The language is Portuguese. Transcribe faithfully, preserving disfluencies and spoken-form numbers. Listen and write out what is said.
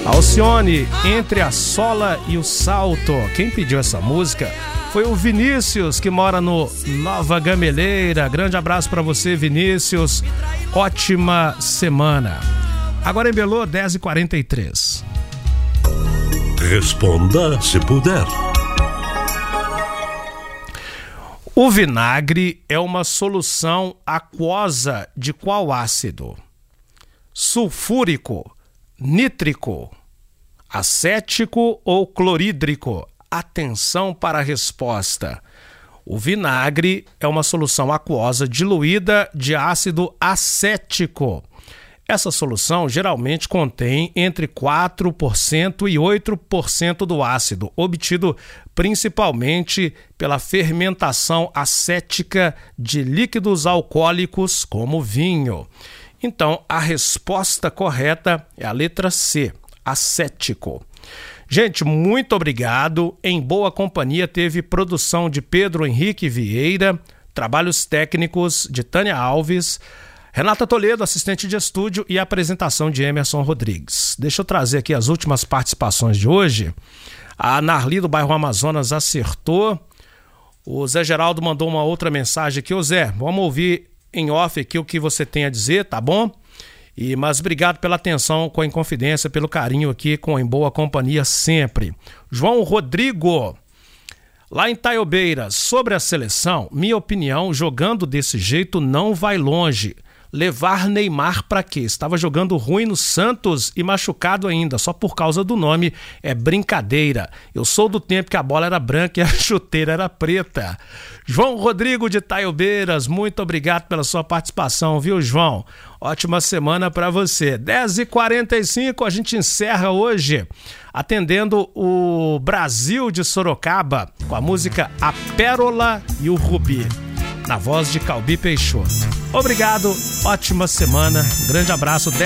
Alcione, Entre a Sola e o Salto. Quem pediu essa música foi o Vinícius, que mora no Nova Gameleira. Grande abraço para você, Vinícius. Ótima semana. Agora em Belô, dez e quarenta e três. Responda se puder. O vinagre é uma solução aquosa de qual ácido? Sulfúrico, nítrico, acético ou clorídrico? Atenção para a resposta. O vinagre é uma solução aquosa diluída de ácido acético. Essa solução geralmente contém entre quatro por cento e oito por cento do ácido, obtido principalmente pela fermentação acética de líquidos alcoólicos como vinho. Então, a resposta correta é a letra C, acético. Gente, muito obrigado. Em boa companhia teve produção de Pedro Henrique Vieira, trabalhos técnicos de Tânia Alves, Renata Toledo, assistente de estúdio, e a apresentação de Emerson Rodrigues. Deixa eu trazer aqui as últimas participações de hoje. A Narli do bairro Amazonas acertou. O Zé Geraldo mandou uma outra mensagem aqui. Ô Zé, vamos ouvir em off aqui o que você tem a dizer, tá bom? E, mas obrigado pela atenção com a Inconfidência, pelo carinho aqui com Em Boa Companhia sempre. João Rodrigo, lá em Taiobeira, sobre a seleção, minha opinião, jogando desse jeito não vai longe. Levar Neymar pra quê? Estava jogando ruim no Santos e machucado ainda, só por causa do nome, é brincadeira. Eu sou do tempo que a bola era branca e a chuteira era preta. João Rodrigo de Taiobeiras, muito obrigado pela sua participação, viu, João? Ótima semana pra você. dez e quarenta e cinco, a gente encerra hoje atendendo o Brasil de Sorocaba com a música A Pérola e o Rubi, na voz de Calbi Peixoto. Obrigado, ótima semana, grande abraço.